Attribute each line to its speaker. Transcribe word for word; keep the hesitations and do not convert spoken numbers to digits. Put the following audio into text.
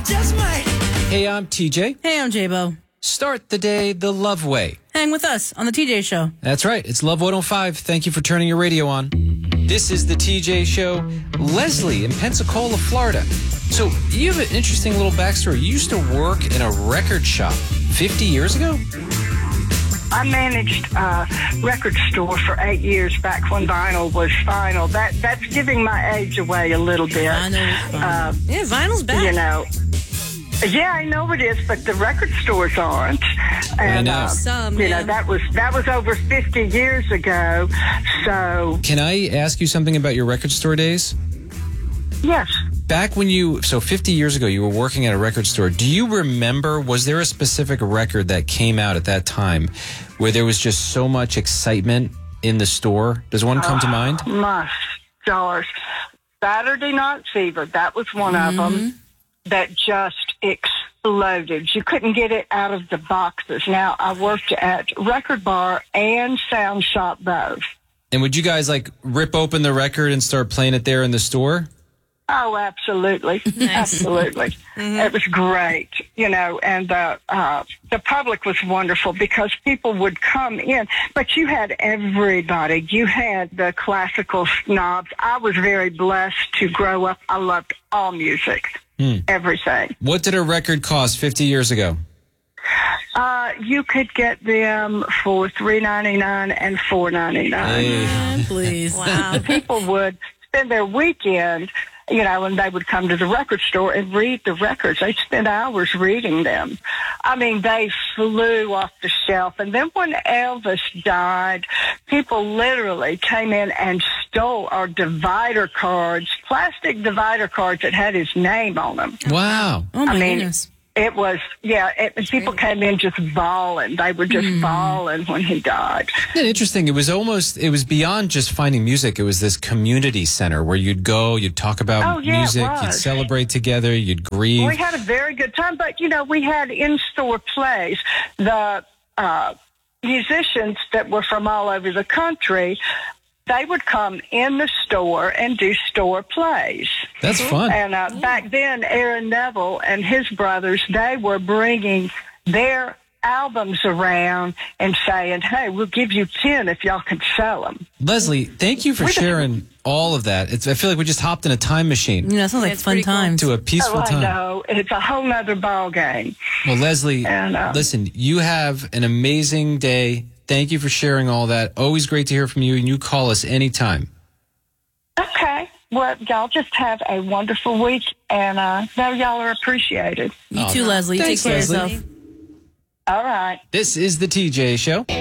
Speaker 1: just might.
Speaker 2: Hey, I'm T J.
Speaker 3: Hey, I'm J-Bo.
Speaker 2: Start the day the Love way.
Speaker 3: Hang with us on the T J Show.
Speaker 2: That's right. It's Love one oh five. Thank you for turning your radio on. This is the T J Show. Leslie in Pensacola, Florida. So you have an interesting little backstory. You used to work in a record shop fifty years ago?
Speaker 4: I managed a record store for eight years back when vinyl was final. That That's giving my age away a little bit.
Speaker 3: I know.
Speaker 4: Uh,
Speaker 3: yeah, vinyl's back.
Speaker 4: You know. Yeah, I know it is, but the record stores aren't. And,
Speaker 2: I know.
Speaker 4: Uh,
Speaker 3: Some,
Speaker 4: you
Speaker 3: yeah.
Speaker 4: know, that was that was over fifty years ago. So,
Speaker 2: Can I ask you something about your record store days?
Speaker 4: yes.
Speaker 2: Back when you, so fifty years ago, you were working at a record store. Do you remember, was there a specific record that came out at that time where there was just so much excitement in the store? Does one come to mind?
Speaker 4: My stars. Saturday Night Fever, that was one of them that just exploded. You couldn't get it out of the boxes. Now, I worked at Record Bar and Sound Shop both.
Speaker 2: And would you guys like rip open the record and start playing it there in the store?
Speaker 4: Oh, absolutely. Absolutely. It was great, you know, and uh, uh, the public was wonderful because people would come in, but you had everybody. You had the classical snobs. I was very blessed to grow up. I loved all music,
Speaker 2: Hmm.
Speaker 4: everything.
Speaker 2: What did a record cost fifty years ago?
Speaker 4: Uh, you could get them for three ninety-nine and four ninety-nine.
Speaker 2: Hey.
Speaker 3: Please.
Speaker 4: Wow. People would spend their weekend, you know, and they would come to the record store and read the records. They'd spend hours reading them. I mean, they flew off the shelf. And then when Elvis died, people literally came in and stole our divider cards, plastic divider cards that had his name on them.
Speaker 2: Wow.
Speaker 3: Oh, my
Speaker 4: I mean,
Speaker 3: goodness.
Speaker 4: It was, yeah, it, people came in just bawling. They were just
Speaker 3: Mm.
Speaker 4: bawling when he died.
Speaker 2: Isn't it interesting? It was almost, it was beyond just finding music. It was this community center where you'd go, you'd talk about
Speaker 4: Oh, yeah, it
Speaker 2: music, you'd
Speaker 4: was.
Speaker 2: celebrate together, you'd grieve.
Speaker 4: We had a very good time, but, you know, we had in-store plays. The uh, musicians that were from all over the country, they would come in the store and do store plays.
Speaker 2: That's fun.
Speaker 4: And uh, back then, Aaron Neville and his brothers, they were bringing their albums around and saying, hey, we'll give you ten if y'all can sell them.
Speaker 2: Leslie, thank you for sharing all of that. It's, I feel like we just hopped in a time machine
Speaker 3: Yeah, it sounds like
Speaker 5: It's
Speaker 3: fun
Speaker 5: pretty cool.
Speaker 3: times.
Speaker 2: to a peaceful
Speaker 4: Oh, I
Speaker 2: time.
Speaker 4: know. It's a whole nother ball game.
Speaker 2: Well, Leslie,
Speaker 4: And, uh,
Speaker 2: listen, you have an amazing day. Thank you for sharing all that. Always great to hear from you, and you call us anytime.
Speaker 4: Okay. Well, y'all just have a wonderful week, and uh, know y'all are appreciated.
Speaker 3: You
Speaker 2: Oh,
Speaker 3: too, Leslie.
Speaker 2: thanks,
Speaker 3: Take care
Speaker 2: Leslie.
Speaker 3: of yourself.
Speaker 4: All right.
Speaker 2: This is the T J Show.